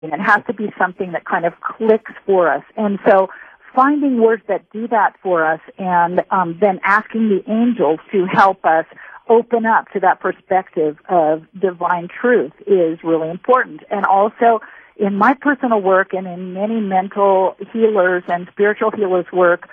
It has to be something that kind of clicks for us. And so finding words that do that for us and then asking the angels to help us open up to that perspective of divine truth is really important. And also, in my personal work and in many mental healers and spiritual healers' work,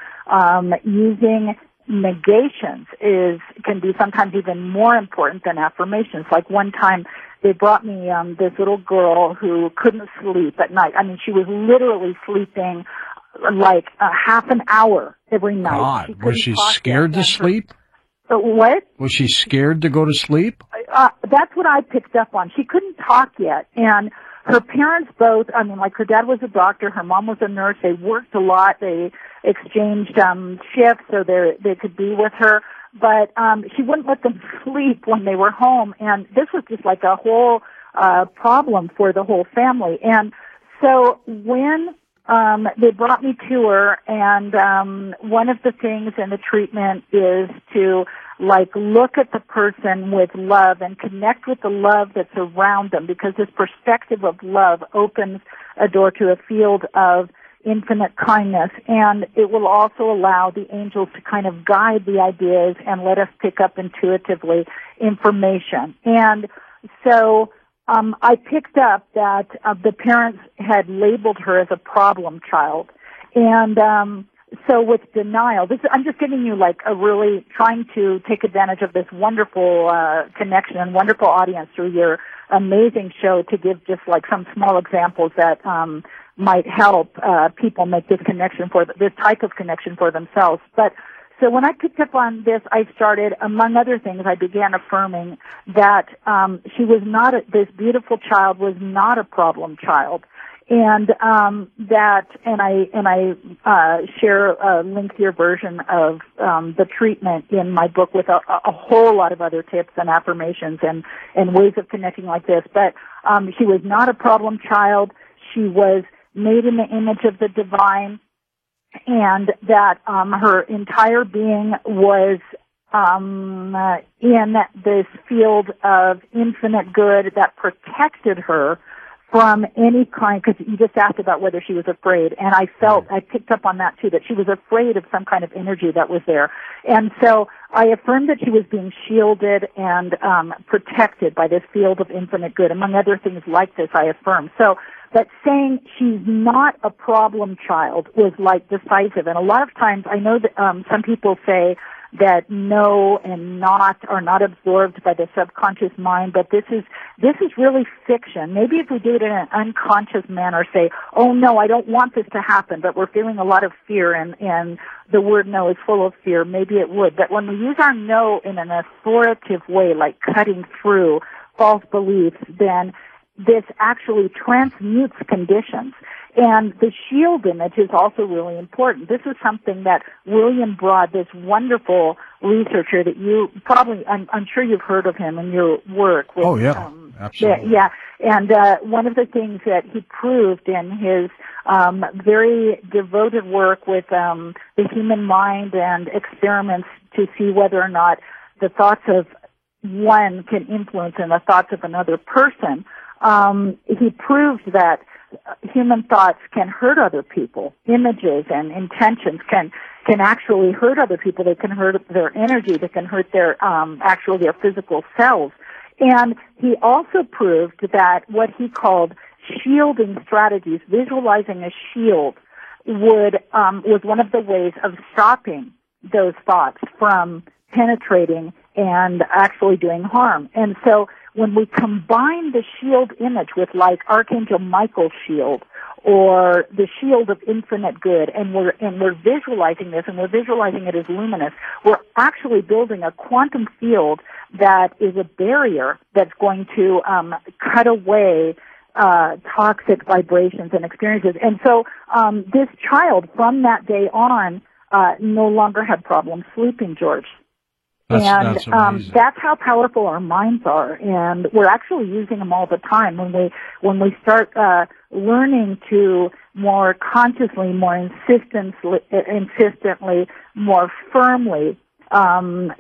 using negations can be sometimes even more important than affirmations. Like one time, they brought me this little girl who couldn't sleep at night. I mean, she was literally sleeping like half an hour every night. God, was she scared to sleep? What? Was she scared to go to sleep? That's what I picked up on. She couldn't talk yet, and her parents both, I mean, like her dad was a doctor, her mom was a nurse, they worked a lot, they exchanged shifts so they could be with her, but she wouldn't let them sleep when they were home, and this was just like a whole problem for the whole family. And so when they brought me to her, and one of the things in the treatment is to like look at the person with love and connect with the love that's around them, because this perspective of love opens a door to a field of infinite kindness, and it will also allow the angels to kind of guide the ideas and let us pick up intuitively information. And so I picked up that the parents had labeled her as a problem child. And so with denial, I'm just giving you like a really trying to take advantage of this wonderful connection and wonderful audience through your amazing show to give just like some small examples that might help people make this connection this type of connection for themselves. But so when I picked up on this, I started, among other things, I began affirming that she was not this beautiful child was not a problem child, and I share a lengthier version of the treatment in my book with a whole lot of other tips and affirmations and ways of connecting like this. But she was not a problem child. She was made in the image of the divine, and that her entire being was in this field of infinite good that protected her from any kind, because you just asked about whether she was afraid, and I picked up on that too, that she was afraid of some kind of energy that was there. And so I affirmed that she was being shielded and protected by this field of infinite good. Among other things like this, I affirmed. So, but saying she's not a problem child was like decisive. And a lot of times I know that some people say that no and not are not absorbed by the subconscious mind, but this is really fiction. Maybe if we do it in an unconscious manner, say, oh no, I don't want this to happen, but we're feeling a lot of fear and the word no is full of fear, maybe it would. But when we use our no in an authoritative way, like cutting through false beliefs, then this actually transmutes conditions. And the shield image is also really important. This is something that William Broad, this wonderful researcher that you probably, I'm sure you've heard of him in your work. With, oh, yeah, absolutely. Yeah, and one of the things that he proved in his very devoted work with the human mind and experiments to see whether or not the thoughts of one can influence in the thoughts of another person, he proved that human thoughts can hurt other people. Images and intentions can actually hurt other people. They can hurt their energy. They can hurt their their physical selves. And he also proved that what he called shielding strategies, visualizing a shield, was one of the ways of stopping those thoughts from penetrating and actually doing harm. And so when we combine the shield image with like Archangel Michael's shield or the shield of infinite good, and we're visualizing this, and we're visualizing it as luminous, we're actually building a quantum field that is a barrier that's going to cut away toxic vibrations and experiences. And so this child from that day on no longer had problems sleeping, George. That's that's how powerful our minds are, and we're actually using them all the time. When we start learning to more consciously, more insistently, more firmly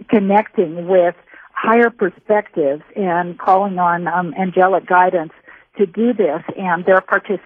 connecting with higher perspectives and calling on angelic guidance to do this, and they're participating